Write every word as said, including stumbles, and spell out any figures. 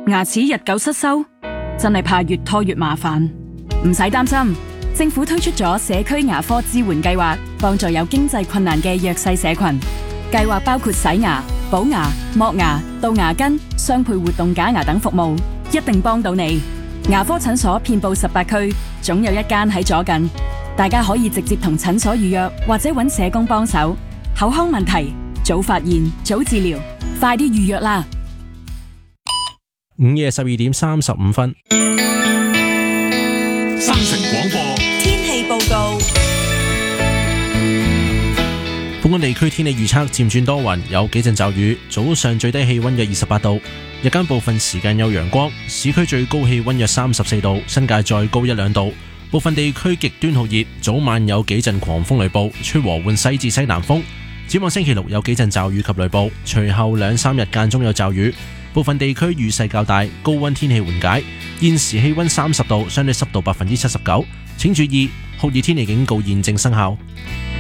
牙齒日久失修，真係怕越拖越麻煩。唔使擔心，政府推出咗社區牙科支援計劃，幫助有經濟困難嘅弱勢社群。計劃包括洗牙、補牙、剝牙、杜牙根、雙倍活動假牙等服務，一定幫到你。牙科診所遍佈十八區，總有一間喺左近。大家可以直接同診所預約，或者揾社工幫手。口腔問題，早發現，早治療，快啲預約啦！ 午夜十二點三十五分， 新城廣播天氣報告。 本港地區天氣預測漸轉多雲，有幾陣驟雨。早上最低氣溫約二十八度，日間部分時間有陽光。市區最高氣溫約三十四度，新界再高一兩度。部分地區極端酷熱，早晚有幾陣狂風雷暴，吹和緩西至西南風。展望星期六有幾陣驟雨及雷暴，隨後兩三日間中有驟雨，部分地區雨勢較大，高溫天氣緩解。現時氣溫三十度，相對濕度百分之七十九。請注意酷熱天氣警告現正生效。